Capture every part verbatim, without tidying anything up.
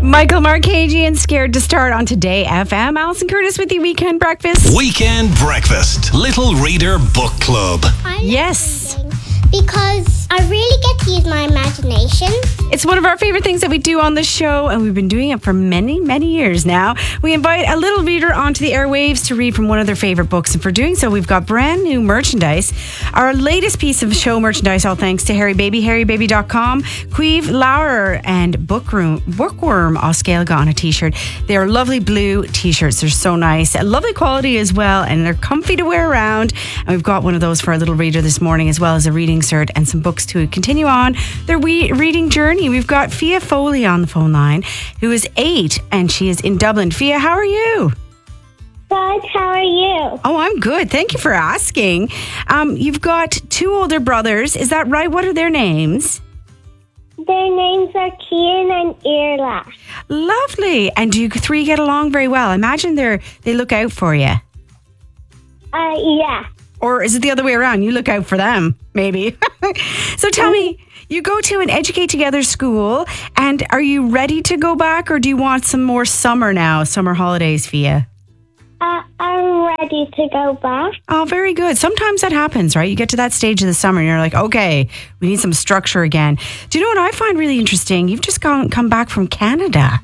Michael Marcagian, Scared to Start on Today F M. Alison Curtis with the Weekend Breakfast. Weekend Breakfast. Little Reader Book Club. I love Yes. reading because I really get to use my imagination. It's one of our favorite things that we do on the show, and we've been doing it for many, many years now. We invite a little reader onto the airwaves to read from one of their favorite books, and for doing so, we've got brand new merchandise. Our latest piece of show merchandise, all thanks to Harry Baby, harry baby dot com, Queeve Lauer, and Bookroom, Bookworm Oscalga on a t-shirt. They're lovely blue t-shirts. They're so nice. Lovely quality as well, and they're comfy to wear around. And we've got one of those for our little reader this morning, as well as a reading cert and some books to continue on their wee reading journey. We've got Fia Foley on the phone line, who is eight, and she is in Dublin. Fia, how are you? Good, how are you? Oh, I'm good. Thank you for asking. Um, you've got two older brothers. Is that right? What are their names? Their names are Kian and Irla. Lovely. And do you three get along very well? I imagine they're they look out for you. Uh, yeah. Or is it the other way around? You look out for them, maybe. So tell me, you go to an Educate Together school, and are you ready to go back, or do you want some more summer now, summer holidays, Fia? Uh, I'm ready to go back. Oh, very good. Sometimes that happens, right? You get to that stage of the summer and you're like, okay, we need some structure again. Do you know what I find really interesting? You've just gone, come back from Canada.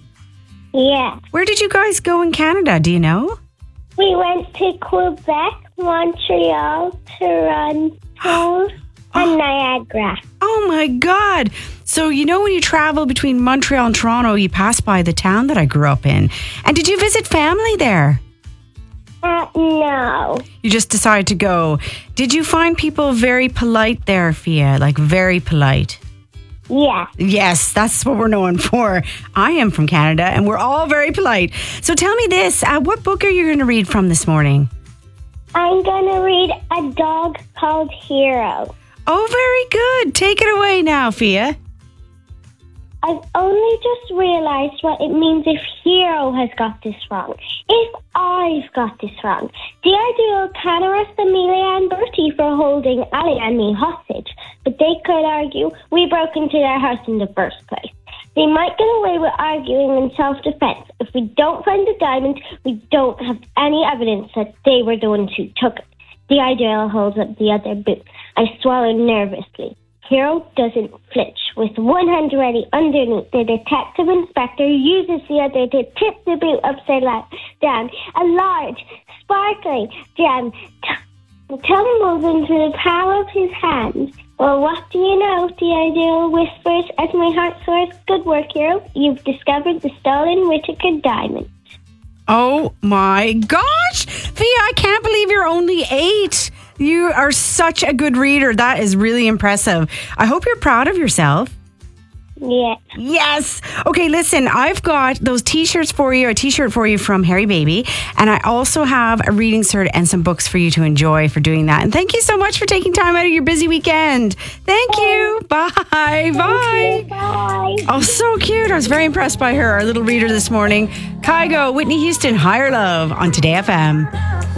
Yeah. Where did you guys go in Canada? Do you know? We went to Quebec, Montreal, Toronto, and Niagara. Oh my God. So, you know, when you travel between Montreal and Toronto, you pass by the town that I grew up in. And did you visit family there? Uh, no. You just decided to go. Did you find people very polite there, Fia? Like very polite? Yeah. Yes, that's what we're known for. I am from Canada and we're all very polite. So tell me this, uh, what book are you going to read from this morning? I'm going to read A Dog Called Hero. Oh, very good. Take it away now, Fia. I've only just realised what it means if Hero has got this wrong. If I've got this wrong. The ideal can arrest Amelia and Bertie for holding Ali and me hostage, but they could argue we broke into their house in the first place. They might get away with arguing in self-defense. If we don't find the diamond, we don't have any evidence that they were the ones who took it. The ideal holds up the other boot. I swallowed nervously. Hero doesn't flinch. With one hand ready underneath, the detective inspector uses the other to tip the boot upside down. A large, sparkling gem t- tumbles into the palm of his hand. Well, what do you know? The ideal whispers as my heart soars. Good work, Hero. You've discovered the stolen Whittaker diamond. Oh my gosh. Fia, I can't believe you're only eight. You are such a good reader. That is really impressive. I hope you're proud of yourself. Yeah. Yes. Okay, listen, I've got those t-shirts for you, a t-shirt for you from Harry Baby, and I also have a reading cert and some books for you to enjoy for doing that. And thank you so much for taking time out of your busy weekend. Thank you. Bye. Bye. Bye. Oh, so cute. I was very impressed by her, our little reader this morning. Kygo, Whitney Houston, Higher Love on Today F M.